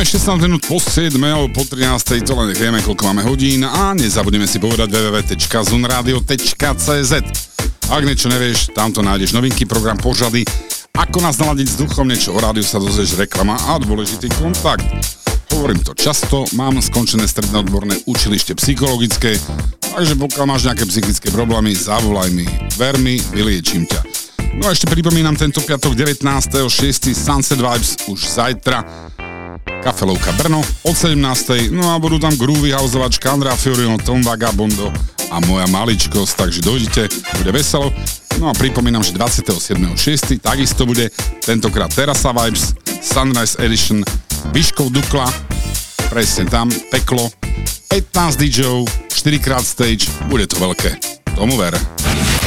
Máme 16 minút po 7 alebo po 13, to len vieme, koľko máme hodín a nezabudneme si povedať www.zunradio.cz. Ak niečo nevieš, tam to nájdeš novinky, program, pořady, ako nás naladiť s duchom, niečo o rádiu sa dozvieš, reklama a dôležitý kontakt. Hovorím to často, mám skončené stredné odborné učilište psychologické, takže pokiaľ máš nejaké psychické problémy, zavolaj mi, ver mi, vyliečím ťa. No a ešte pripomínam tento piatok 19.6. Sunset Vibes už zajtra. Kafelovka Brno od 17. No a budú tam groovy, houseovačka, Andrea Fiorino, Tom Vagabondo a moja maličkosť, takže dojdite, bude veselo. No a pripomínam, že 27.6. takisto bude tentokrát Terasa Vibes, Sunrise Edition, Biškov Dukla, presne tam, peklo, 15 DJov, 4x stage, bude to veľké, tomu ver.